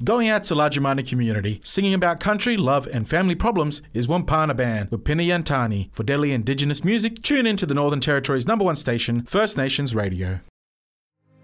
Going out to Lajimani community, singing about country, love and family problems is Wampana Band with Pina Yantani. For Delhi Indigenous music, tune in to the Northern Territory's #1 station, First Nations Radio.